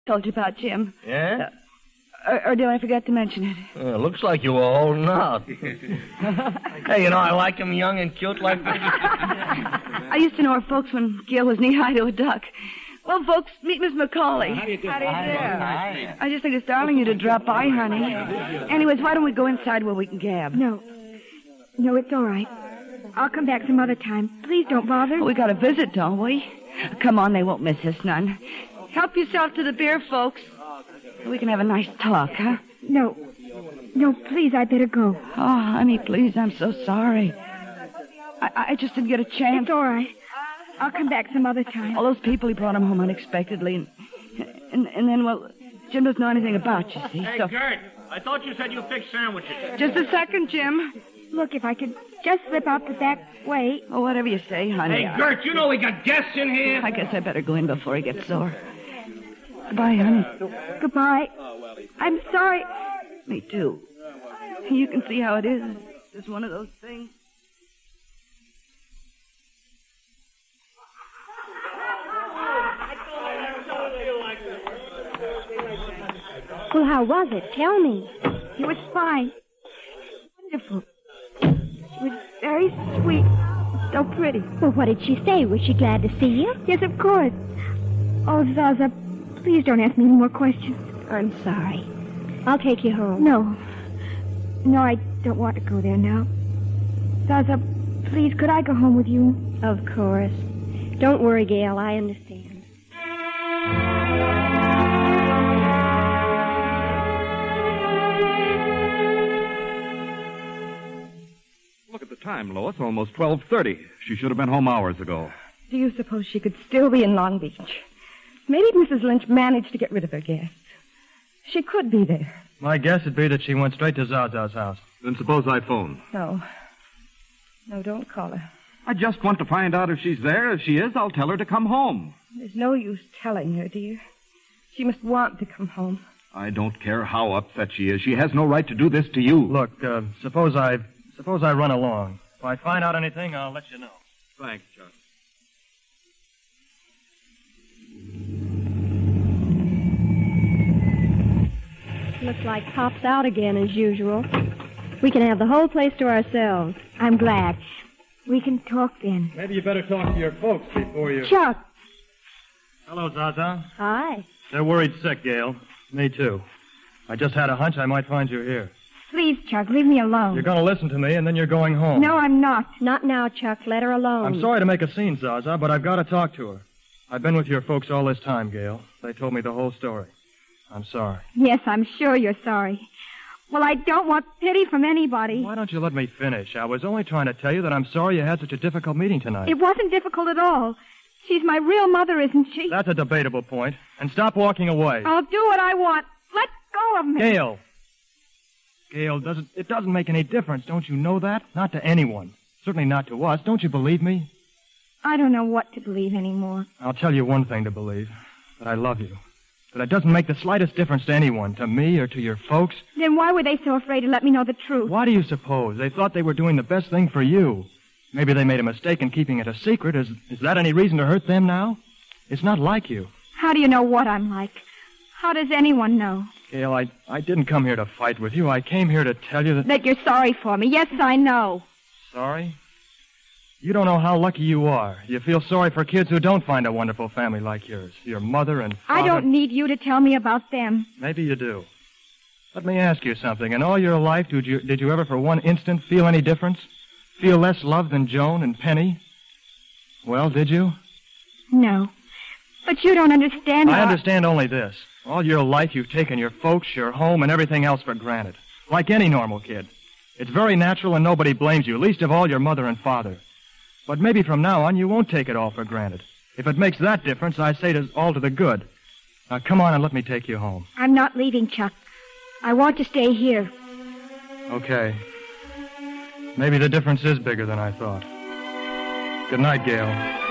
told you about, Jim. Yeah? Or did I forget to mention it? Looks like you were holding out. Hey, I like him young and cute like this. I used to know her folks when Gil was knee-high to a duck. Well, folks, meet Miss McCauley. How do you do? Hi. I just think it's darling you to drop by, honey. Anyways, why don't we go inside where we can gab? No, it's all right. I'll come back some other time. Please don't bother. Well, we got a visit, don't we? Come on, they won't miss us none. Help yourself to the beer, folks. We can have a nice talk, huh? No, please, I better go. Oh, honey, please, I'm so sorry. I just didn't get a chance. It's all right. I'll come back some other time. All those people, he brought him home unexpectedly. And then, well, Jim doesn't know anything about you, see? Hey, so... Gert, I thought you said you fixed sandwiches. Just a second, Jim. Look, if I could just slip out the back way. Oh, whatever you say, honey. Hey, Gert, you know we got guests in here. I guess I better go in before he gets sore. Goodbye, honey. Goodbye. I'm sorry. Me too. You can see how it is. It's just one of those things. Well, how was it? Tell me. It was fine. Wonderful. She was very sweet. So pretty. Well, what did she say? Was she glad to see you? Yes, of course. Oh, Zaza, please don't ask me any more questions. I'm sorry. I'll take you home. No, I don't want to go there now. Zaza, please, could I go home with you? Of course. Don't worry, Gail. I understand. Look at the time, Lois. Almost 12:30. She should have been home hours ago. Do you suppose she could still be in Long Beach? Maybe Mrs. Lynch managed to get rid of her guests. She could be there. My guess would be that she went straight to Zaza's house. Then suppose I phone. No, don't call her. I just want to find out if she's there. If she is, I'll tell her to come home. There's no use telling her, dear. She must want to come home. I don't care how upset she is. She has no right to do this to you. Look, suppose I run along. If I find out anything, I'll let you know. Thanks, Chuck. Looks like Pop's out again, as usual. We can have the whole place to ourselves. I'm glad. We can talk then. Maybe you better talk to your folks before you... Chuck! Hello, Zaza. Hi. They're worried sick, Gail. Me too. I just had a hunch I might find you here. Please, Chuck, leave me alone. You're going to listen to me, and then you're going home. No, I'm not. Not now, Chuck. Let her alone. I'm sorry to make a scene, Zaza, but I've got to talk to her. I've been with your folks all this time, Gail. They told me the whole story. I'm sorry. Yes, I'm sure you're sorry. Well, I don't want pity from anybody. Why don't you let me finish? I was only trying to tell you that I'm sorry you had such a difficult meeting tonight. It wasn't difficult at all. She's my real mother, isn't she? That's a debatable point. And stop walking away. I'll do what I want. Let go of me. Gail, it doesn't make any difference. Don't you know that? Not to anyone. Certainly not to us. Don't you believe me? I don't know what to believe anymore. I'll tell you one thing to believe. That I love you. That it doesn't make the slightest difference to anyone, to me or to your folks. Then why were they so afraid to let me know the truth? Why do you suppose? They thought they were doing the best thing for you. Maybe they made a mistake in keeping it a secret. Is that any reason to hurt them now? It's not like you. How do you know what I'm like? How does anyone know? Gail, I didn't come here to fight with you. I came here to tell you that... That you're sorry for me. Yes, I know. Sorry? You don't know how lucky you are. You feel sorry for kids who don't find a wonderful family like yours. Your mother and father... I don't need you to tell me about them. Maybe you do. Let me ask you something. In all your life, did you ever for one instant feel any difference? Feel less love than Joan and Penny? Well, did you? No. But you don't understand I understand only this. All your life, you've taken your folks, your home, and everything else for granted. Like any normal kid. It's very natural and nobody blames you, least of all your mother and father. But maybe from now on, you won't take it all for granted. If it makes that difference, I say it's all to the good. Now, come on and let me take you home. I'm not leaving, Chuck. I want to stay here. Okay. Maybe the difference is bigger than I thought. Good night, Gail.